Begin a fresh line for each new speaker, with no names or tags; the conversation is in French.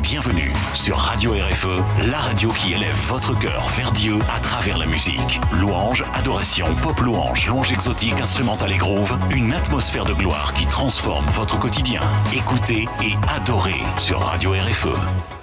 Bienvenue sur Radio RFE, la radio qui élève votre cœur vers Dieu à travers la musique. Louange, adoration, pop louange, louange exotique, instrumentale et groove, une atmosphère de gloire qui transforme votre quotidien. Écoutez et adorez sur Radio RFE.